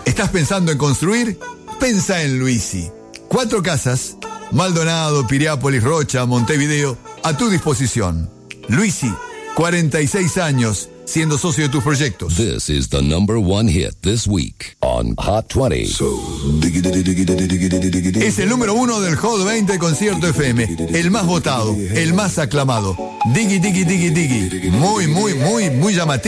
¿Estás pensando en construir? Pensa en Luisi. 4 casas, Maldonado, Piriápolis, Rocha, Montevideo, a tu disposición. Luisi, 46 años, siendo socio de tus proyectos. This is the #1 hit this week on Hot 20. Es el número 1 del Hot 20 Concierto FM, el más votado, el más aclamado. Diggy, diggy, diggy, diggy. Muy llamativo.